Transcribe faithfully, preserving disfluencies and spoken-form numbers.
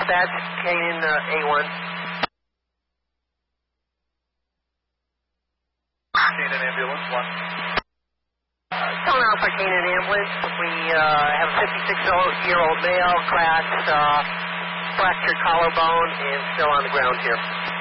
dispatch, Canaan uh, A one. Canaan ambulance, one. Calling out for Canaan ambulance. We uh, have a fifty-six-year-old male, cracked, uh, fractured collarbone, and still on the ground here.